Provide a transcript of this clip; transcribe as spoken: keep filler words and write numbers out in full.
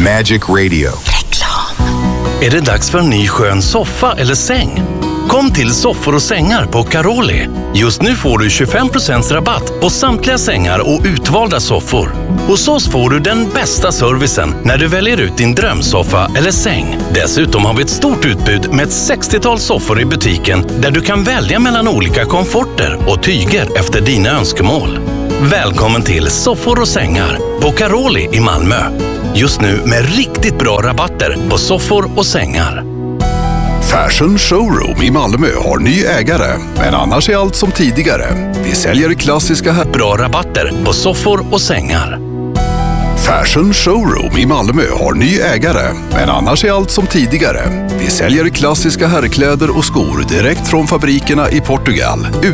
Magic Radio. Reklam. Är det dags för en ny skön soffa eller säng? Kom till Soffor och sängar på Caroli. Just nu får du tjugofem procent rabatt på samtliga sängar och utvalda soffor. Hos oss får du den bästa servicen när du väljer ut din drömsoffa eller säng. Dessutom har vi ett stort utbud med ett sextiotal soffor i butiken där du kan välja mellan olika komforter och tyger efter dina önskemål. Välkommen till Soffor och sängar på Caroli i Malmö. Just nu med riktigt bra rabatter på soffor och sängar. Fashion Showroom i Malmö har ny ägare, men annars är allt som tidigare. Vi säljer klassiska här. Bra rabatter på soffor och sängar. Fashion Showroom i Malmö har ny ägare, men annars är allt som tidigare. Vi säljer klassiska herrkläder och skor direkt från fabrikerna i Portugal.